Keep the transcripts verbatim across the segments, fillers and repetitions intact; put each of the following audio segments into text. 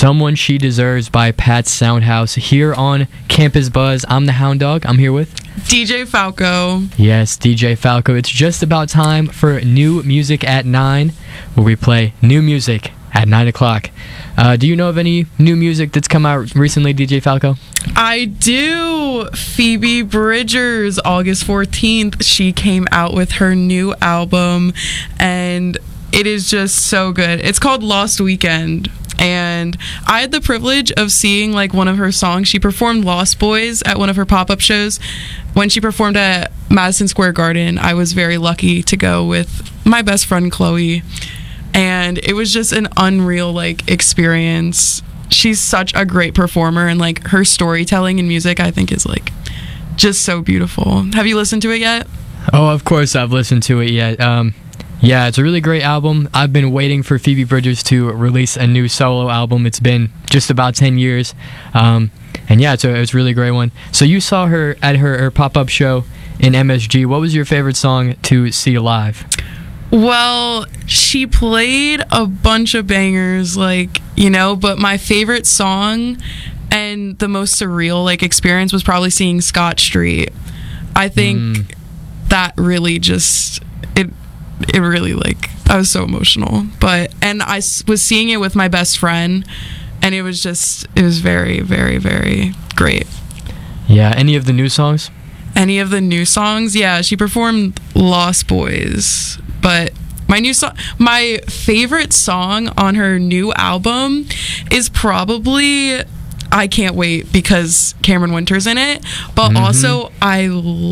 Someone She Deserves by Pat Soundhouse here on Campus Buzz. I'm the Hound Dog. I'm here with D J Falco. Yes, D J Falco. It's just about time for New Music at nine, where we play new music at nine o'clock. Uh, do you know of any new music that's come out recently, D J Falco? I do. Phoebe Bridgers, August fourteenth, she came out with her new album, and it is just so good. It's called Lost Weekend, and I had the privilege of seeing like one of her songs. She performed Lost Boys at one of her pop-up shows. When she performed at Madison Square Garden, I was very lucky to go with my best friend Chloe, and it was just an unreal like experience. She's such a great performer, and like her storytelling in music I think is like just so beautiful. Have you listened to it yet? Oh, of course I've listened to it yet. Um, yeah, it's a really great album. I've been waiting for Phoebe Bridgers to release a new solo album. It's been just about ten years. Um, and yeah, it's a, it's a really great one. So you saw her at her, her pop-up show in M S G. What was your favorite song to see live? Well, she played a bunch of bangers, like, you know, but my favorite song and the most surreal, like, experience was probably seeing Scott Street. I think mm. that really just, it, it really, like, I was so emotional. But, and I was seeing it with my best friend, and it was just, it was very, very, very great. Yeah, any of the new songs? Any of the new songs? Yeah, she performed Lost Boys. But my new song, my favorite song on her new album is probably I Can't Wait, because Cameron Winter's in it. But mm-hmm. also, I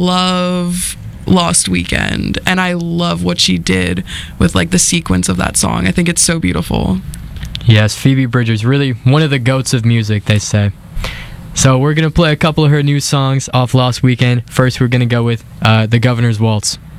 love Lost Weekend, and I love what she did with like the sequence of that song. I think it's so beautiful. Yes, Phoebe Bridgers, really one of the goats of music, they say. So we're going to play a couple of her new songs off Lost Weekend. First, we're going to go with uh, The Governor's Waltz.